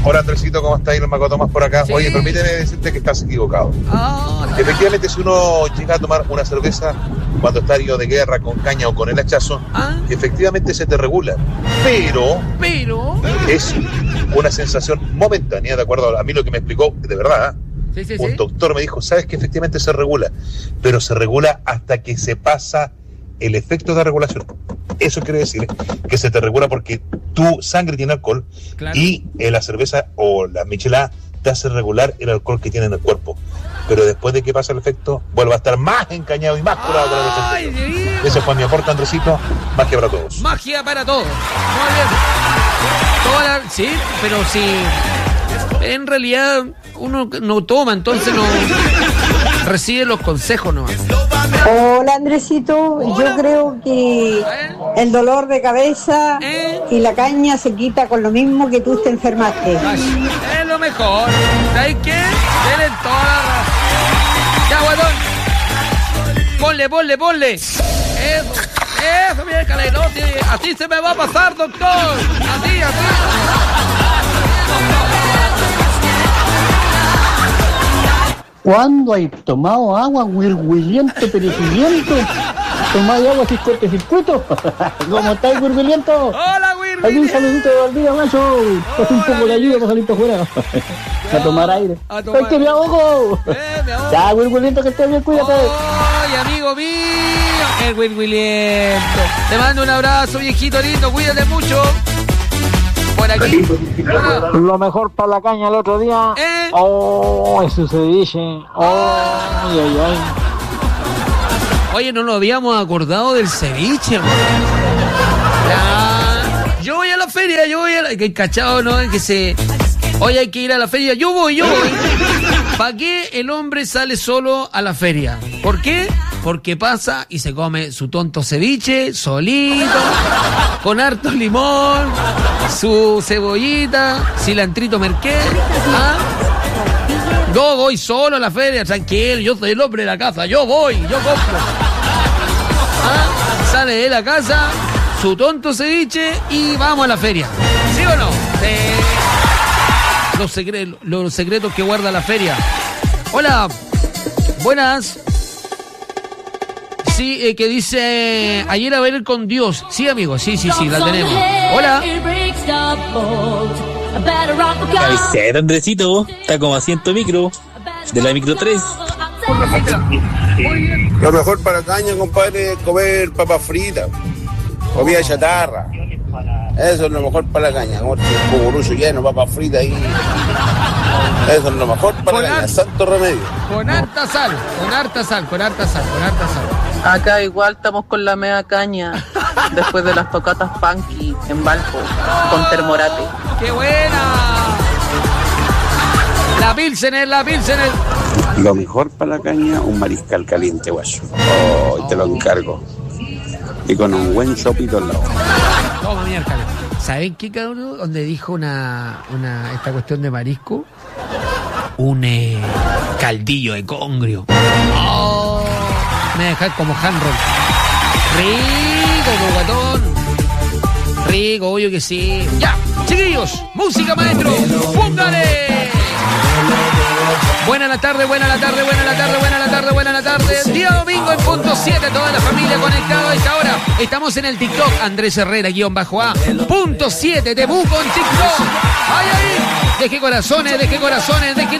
Hola Andresito, ¿cómo estás? Maco Tomás por acá. Sí. Oye, permíteme decirte que estás equivocado. Efectivamente, si uno llega a tomar una cerveza cuando está herido de guerra, con caña o con el hachazo, efectivamente se te regula. Pero es una sensación momentánea, de acuerdo a mí lo que me explicó, de verdad. Un doctor me dijo, sabes que efectivamente se regula, pero se regula hasta que se pasa el efecto de regulación. Eso quiere decir que se te regula porque tu sangre tiene alcohol, claro, y la cerveza o la michelada te hace regular el alcohol que tiene en el cuerpo. Pero después de que pasa el efecto, vuelve a estar más encañado y más curado con el efecto. Ese fue mi aporte, Andresito. Magia para todos. Magia para todos. Muy bien. Sí, pero si en realidad uno no toma, entonces no recibe los consejos nomás. Hola Andresito, yo creo que el dolor de cabeza y la caña se quita con lo mismo que tú te enfermaste. Es lo mejor. ¿Sabes qué? Tienen toda la razón. Ya, guatón. Ponle. Eso, mira el calelote. Así se me va a pasar, doctor. Así. ¿Cuándo hay tomado agua, huirhuiliento, perejiliento? ¿Tomáis agua sin cortecircuito? ¿Cómo estáis, huirhuiliento? ¡Hola, Huirhuiliento! Hay un saludito de Valdivia, macho. Hace un poco de ayuda para salir para afuera. A tomar aire. ¡Es que me ahogo! Ya, huirhuiliento, que estés bien, cuídate. ¡Ay, amigo mío! El Huirhuiliento. Te mando un abrazo, viejito lindo. Cuídate mucho. Por aquí. Lo mejor para la caña el otro día. Oh, eso se dice. Ay. Oye, no nos habíamos acordado del ceviche, hermano. Yo voy a la feria, que cachado, ¿no? Oye, hay que ir a la feria. Yo voy. ¿Para qué el hombre sale solo a la feria? ¿Por qué? Porque pasa y se come su tonto ceviche solito, con harto limón, su cebollita, cilantrito merqué. Yo voy solo a la feria, tranquilo, yo soy el hombre de la casa, yo compro. Sale de la casa, su tonto ceviche y vamos a la feria. ¿Sí o no? Los secretos que guarda la feria. Hola, buenas. Sí, que dice ayer a ver con Dios. Sí, amigo, sí, la tenemos. Hola. Cabecera, Andresito, está como asiento micro, de la micro 3. Lo mejor para caña, compadre, es comer papas fritas, comida chatarra. Eso es lo mejor para la caña, como un cucurucho lleno, papas fritas ahí. Eso es lo mejor para la caña, santo remedio. Con harta sal. Acá igual estamos con la media caña, después de las tocatas funky en Valpo, con termorate. ¡Qué buena! La Pilsener. Lo mejor para la caña, un mariscal caliente, guayo. Te lo encargo. Y con un buen sopito al lado. Toma, miércoles. ¿Saben qué, cabrón? Donde dijo esta cuestión de marisco, un caldillo de congrio. Me dejar como handroll. Rico, guatón. Rico, obvio que sí. Ya, chiquillos, música, maestro. ¡Póngale! Buena la tarde. Día domingo en punto 7, toda la familia conectada a esta hora. Estamos en el TikTok, Andrés Herrera, _A. Punto 7, te busco en TikTok. Ay, deje corazones, deje